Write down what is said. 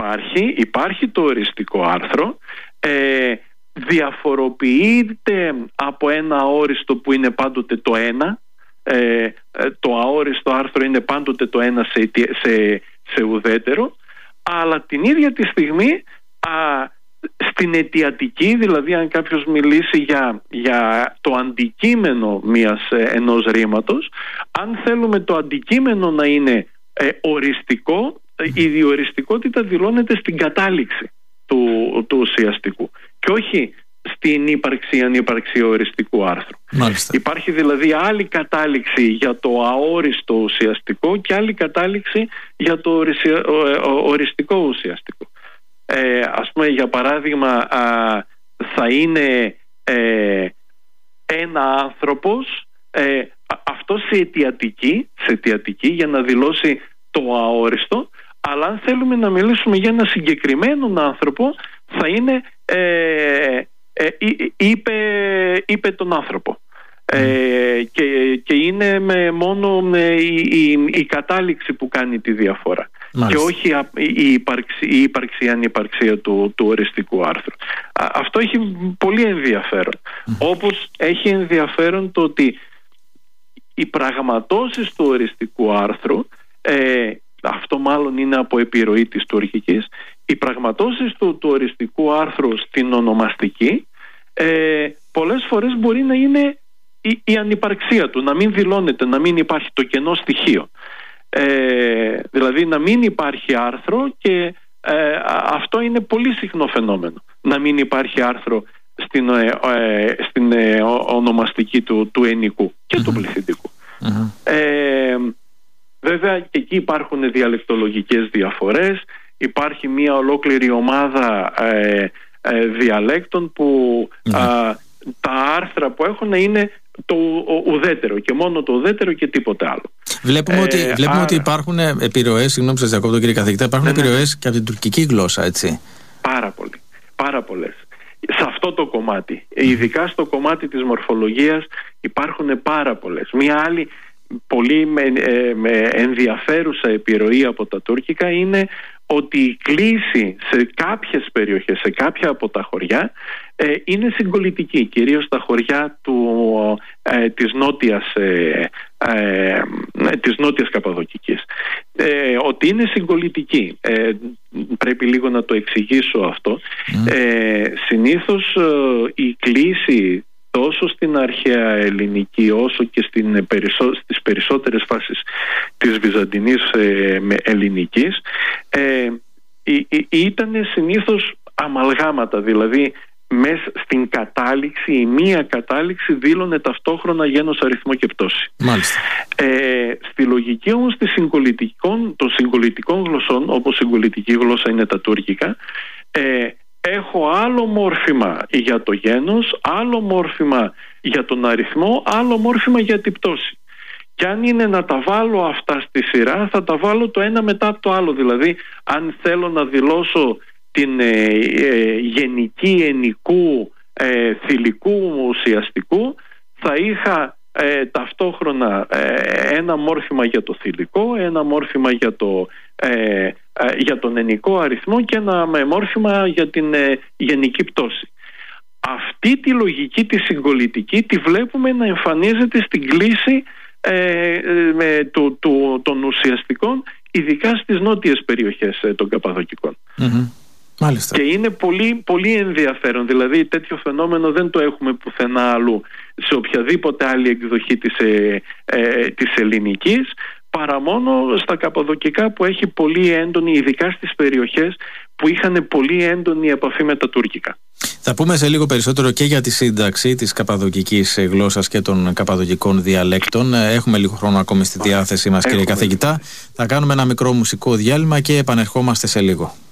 υπάρχει το οριστικό άρθρο, διαφοροποιείται από ένα αόριστο που είναι πάντοτε το ένα. Το αόριστο άρθρο είναι πάντοτε το ένα σε ουδέτερο, αλλά την ίδια τη στιγμή στην αιτιατική, δηλαδή αν κάποιος μιλήσει για το αντικείμενο ενός ρήματος, αν θέλουμε το αντικείμενο να είναι οριστικό, η διοριστικότητα δηλώνεται στην κατάληξη του ουσιαστικού και όχι στην ύπαρξη οριστικού άρθρου. Μάλιστα. Υπάρχει δηλαδή άλλη κατάληξη για το αόριστο ουσιαστικό και άλλη κατάληξη για το οριστικό ουσιαστικό. Ας πούμε, για παράδειγμα, θα είναι ένα άνθρωπος, αυτό σε αιτιατική για να δηλώσει το αόριστο, αλλά αν θέλουμε να μιλήσουμε για ένα συγκεκριμένο άνθρωπο, θα είναι είπε τον άνθρωπο. Και είναι μόνο η κατάληξη που κάνει τη διαφορά. Μάλιστα. Και όχι η ύπαρξη ή ανυπαρξία του οριστικού άρθρου. Αυτό έχει πολύ ενδιαφέρον. Όπως έχει ενδιαφέρον το ότι οι πραγματώσεις του οριστικού άρθρου, αυτό μάλλον είναι από επιρροή της τουρκικής, οι πραγματώσεις του οριστικού άρθρου στην ονομαστική πολλές φορές μπορεί να είναι η ανυπαρξία του, να μην δηλώνεται, να μην υπάρχει το κενό στοιχείο, δηλαδή να μην υπάρχει άρθρο, και αυτό είναι πολύ συχνό φαινόμενο, να μην υπάρχει άρθρο στην ονομαστική του ενικού και του πληθυντικού. Βέβαια και εκεί υπάρχουν διαλεκτολογικές διαφορές, υπάρχει μια ολόκληρη ομάδα διαλέκτων που τα άρθρα που έχουν είναι το ουδέτερο και μόνο το ουδέτερο και τίποτε άλλο. Βλέπουμε ότι υπάρχουν επιρροές, συγγνώμη σας διακόπτω κύριε καθηγητά, υπάρχουν επιρροές και από την τουρκική γλώσσα, έτσι. Πάρα πολλές. Σε αυτό το κομμάτι, ειδικά στο κομμάτι της μορφολογίας, υπάρχουν πάρα πολλές. Μια άλλη πολύ με ενδιαφέρουσα επιρροή από τα τουρκικά είναι ότι η κλίση σε κάποιες περιοχές, σε κάποια από τα χωριά, είναι συγκολητική, κυρίως στα χωριά της νότιας Καπαδοκικής. Ότι είναι συγκολητική, πρέπει λίγο να το εξηγήσω αυτό. Συνήθως η κλίση τόσο στην αρχαία ελληνική όσο και στις περισσότερες φάσεις της βυζαντινής ελληνικής ήταν συνήθως αμαλγάματα, δηλαδή μέσα στην κατάληξη, η μία κατάληξη δήλωνε ταυτόχρονα γένος, αριθμό και πτώση. Μάλιστα. Στη λογική όμως των συγκολητικών γλωσσών, όπως συγκολητική γλώσσα είναι τα τουρκικά, έχω άλλο μόρφημα για το γένος, άλλο μόρφημα για τον αριθμό, άλλο μόρφημα για την πτώση. Και αν είναι να τα βάλω αυτά στη σειρά, θα τα βάλω το ένα μετά από το άλλο. Δηλαδή, αν θέλω να δηλώσω την γενική ενικού θηλυκού ουσιαστικού, θα είχα ταυτόχρονα ένα μόρφημα για το θηλυκό, ένα μόρφημα για τον ενικό αριθμό και ένα μόρφημα για την γενική πτώση. Αυτή τη λογική τη συγκολητική τη βλέπουμε να εμφανίζεται στην κλίση των ουσιαστικών, ειδικά στις νότιες περιοχές των Καπαδοκικών. Μάλιστα. Και είναι πολύ, πολύ ενδιαφέρον. Δηλαδή τέτοιο φαινόμενο δεν το έχουμε πουθενά αλλού σε οποιαδήποτε άλλη εκδοχή της ελληνικής, παρά μόνο στα Καπαδοκικά, που έχει πολύ έντονη, ειδικά στις περιοχές που είχαν πολύ έντονη επαφή με τα τουρκικά. Θα πούμε σε λίγο περισσότερο και για τη σύνταξη της καπαδοκικής γλώσσας και των καπαδοκικών διαλέκτων. Έχουμε λίγο χρόνο ακόμη στη διάθεσή μας, κύριε καθηγητά. Θα κάνουμε ένα μικρό μουσικό διάλειμμα και επανερχόμαστε σε λίγο.